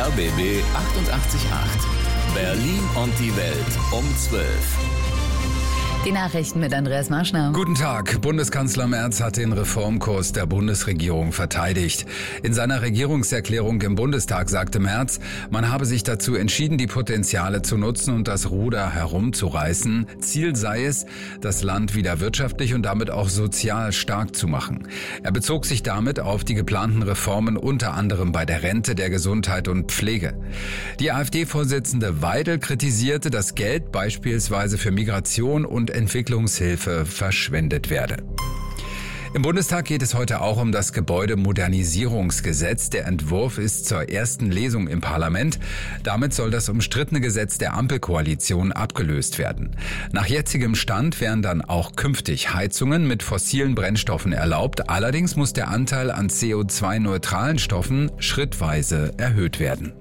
RBB 888. Berlin und die Welt um 12. Die Nachrichten mit Andreas Marschner. Guten Tag. Bundeskanzler Merz hat den Reformkurs der Bundesregierung verteidigt. In seiner Regierungserklärung im Bundestag sagte Merz, man habe sich dazu entschieden, die Potenziale zu nutzen und das Ruder herumzureißen. Ziel sei es, das Land wieder wirtschaftlich und damit auch sozial stark zu machen. Er bezog sich damit auf die geplanten Reformen unter anderem bei der Rente, der Gesundheit und Pflege. Die AfD-Vorsitzende Weidel kritisierte, dass Geld beispielsweise für Migration und Entwicklungshilfe verschwendet werde. Im Bundestag geht es heute auch um das Gebäudemodernisierungsgesetz. Der Entwurf ist zur ersten Lesung im Parlament. Damit soll das umstrittene Gesetz der Ampelkoalition abgelöst werden. Nach jetzigem Stand wären dann auch künftig Heizungen mit fossilen Brennstoffen erlaubt. Allerdings muss der Anteil an CO2-neutralen Stoffen schrittweise erhöht werden.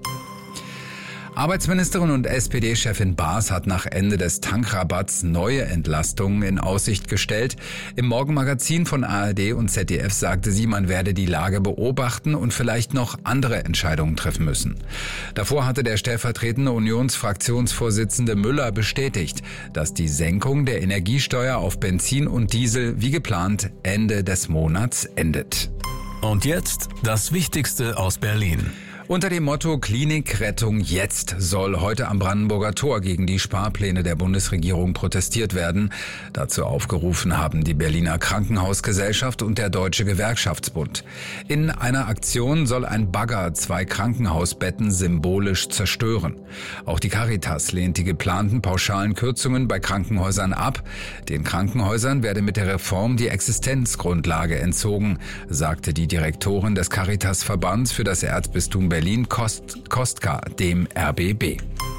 Arbeitsministerin und SPD-Chefin Baas hat nach Ende des Tankrabatts neue Entlastungen in Aussicht gestellt. Im Morgenmagazin von ARD und ZDF sagte sie, man werde die Lage beobachten und vielleicht noch andere Entscheidungen treffen müssen. Davor hatte der stellvertretende Unionsfraktionsvorsitzende Müller bestätigt, dass die Senkung der Energiesteuer auf Benzin und Diesel wie geplant Ende des Monats endet. Und jetzt das Wichtigste aus Berlin. Unter dem Motto Klinikrettung jetzt soll heute am Brandenburger Tor gegen die Sparpläne der Bundesregierung protestiert werden. Dazu aufgerufen haben die Berliner Krankenhausgesellschaft und der Deutsche Gewerkschaftsbund. In einer Aktion soll ein Bagger 2 Krankenhausbetten symbolisch zerstören. Auch die Caritas lehnt die geplanten pauschalen Kürzungen bei Krankenhäusern ab. Den Krankenhäusern werde mit der Reform die Existenzgrundlage entzogen, sagte die Direktorin des Caritas-Verbands für das Erzbistum Berlin, Kostka, dem RBB.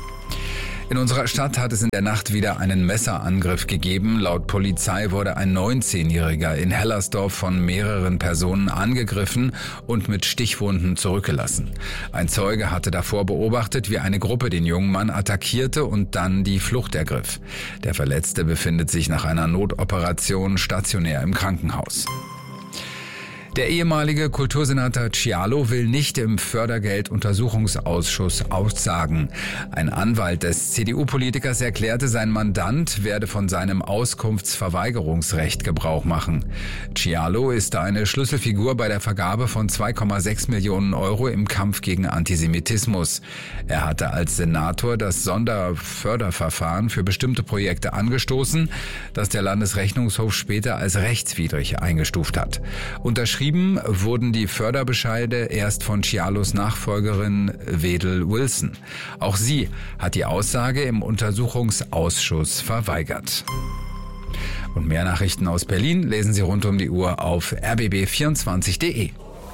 In unserer Stadt hat es in der Nacht wieder einen Messerangriff gegeben. Laut Polizei wurde ein 19-Jähriger in Hellersdorf von mehreren Personen angegriffen und mit Stichwunden zurückgelassen. Ein Zeuge hatte davor beobachtet, wie eine Gruppe den jungen Mann attackierte und dann die Flucht ergriff. Der Verletzte befindet sich nach einer Notoperation stationär im Krankenhaus. Der ehemalige Kultursenator Cialo will nicht im Fördergelduntersuchungsausschuss aussagen. Ein Anwalt des CDU-Politikers erklärte, sein Mandant werde von seinem Auskunftsverweigerungsrecht Gebrauch machen. Cialo ist eine Schlüsselfigur bei der Vergabe von 2,6 Millionen Euro im Kampf gegen Antisemitismus. Er hatte als Senator das Sonderförderverfahren für bestimmte Projekte angestoßen, das der Landesrechnungshof später als rechtswidrig eingestuft hat. Unterschrieben wurden die Förderbescheide erst von Cialos Nachfolgerin Wedel Wilson. Auch sie hat die Aussage im Untersuchungsausschuss verweigert. Und mehr Nachrichten aus Berlin lesen Sie rund um die Uhr auf rbb24.de.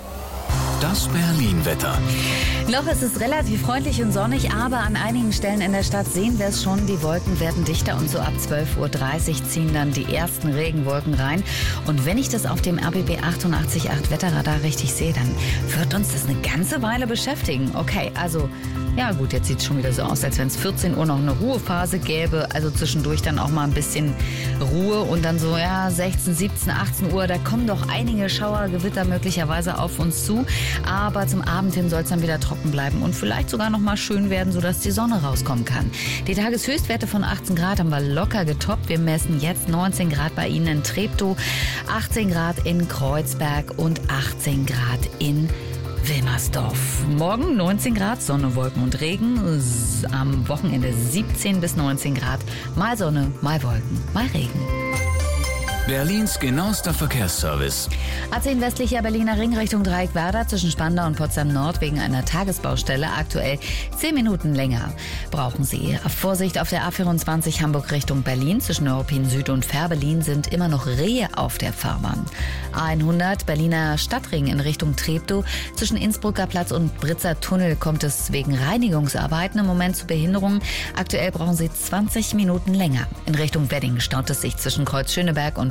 Das Berlin-Wetter. Noch ist es relativ freundlich und sonnig, aber an einigen Stellen in der Stadt sehen wir es schon. Die Wolken werden dichter und so ab 12:30 Uhr ziehen dann die ersten Regenwolken rein. Und wenn ich das auf dem RBB 888 Wetterradar richtig sehe, dann wird uns das eine ganze Weile beschäftigen. Okay, also ja gut, jetzt sieht es schon wieder so aus, als wenn es 14 Uhr noch eine Ruhephase gäbe. Also zwischendurch dann auch mal ein bisschen Ruhe und dann so 16, 17, 18 Uhr, da kommen doch einige Schauergewitter möglicherweise auf uns zu. Aber zum Abend hin soll es dann wieder trocken bleiben und vielleicht sogar noch mal schön werden, sodass die Sonne rauskommen kann. Die Tageshöchstwerte von 18 Grad haben wir locker getoppt. Wir messen jetzt 19 Grad bei Ihnen in Treptow, 18 Grad in Kreuzberg und 18 Grad in Wilmersdorf. Morgen 19 Grad, Sonne, Wolken und Regen. Am Wochenende 17 bis 19 Grad. Mal Sonne, mal Wolken, mal Regen. Berlins genauester Verkehrsservice. A10 westlicher Berliner Ring Richtung Dreieckwerder zwischen Spandau und Potsdam Nord wegen einer Tagesbaustelle aktuell 10 Minuten länger. Brauchen Sie. Vorsicht auf der A24 Hamburg Richtung Berlin zwischen Neuruppin Süd und Fährberlin sind immer noch Rehe auf der Fahrbahn. A100 Berliner Stadtring in Richtung Treptow zwischen Innsbrucker Platz und Britzer Tunnel kommt es wegen Reinigungsarbeiten im Moment zu Behinderungen. Aktuell brauchen Sie 20 Minuten länger. In Richtung Wedding staut es sich zwischen Kreuz Schöneberg und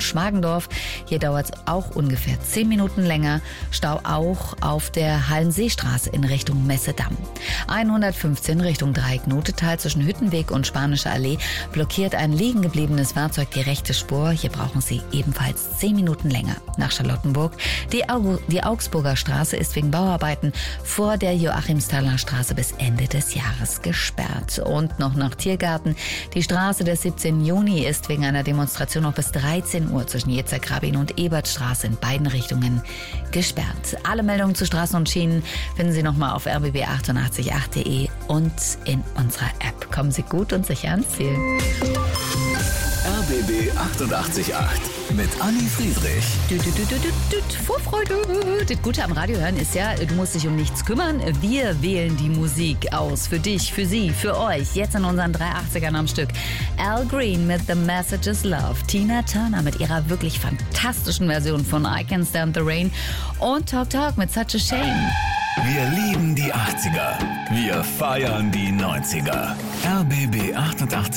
Schmargendorf. Hier dauert es auch ungefähr 10 Minuten länger. Stau auch auf der Hallenseestraße in Richtung Messedamm. 115 Richtung Dreieck-Notetal zwischen Hüttenweg und Spanische Allee blockiert ein liegen gebliebenes Fahrzeug die rechte Spur. Hier brauchen Sie ebenfalls 10 Minuten länger. Nach Charlottenburg. Die Augsburger Straße ist wegen Bauarbeiten vor der Joachimsthaler Straße bis Ende des Jahres gesperrt. Und noch nach Tiergarten. Die Straße des 17. Juni ist wegen einer Demonstration noch bis 13 Uhr zwischen Yitzhak Rabin und Ebertstraße in beiden Richtungen gesperrt. Alle Meldungen zu Straßen und Schienen finden Sie nochmal auf rbb888.de und in unserer App. Kommen Sie gut und sicher ans Ziel. RBB 888 mit Anni Friedrich. Vorfreude. Das Gute am Radio hören ist ja, du musst dich um nichts kümmern. Wir wählen die Musik aus. Für dich, für sie, für euch. Jetzt in unseren 380ern am Stück. Al Green mit The Message is Love. Tina Turner mit ihrer wirklich fantastischen Version von I Can Stand the Rain. Und Talk Talk mit Such a Shame. Wir lieben die 80er. Wir feiern die 90er. RBB 888.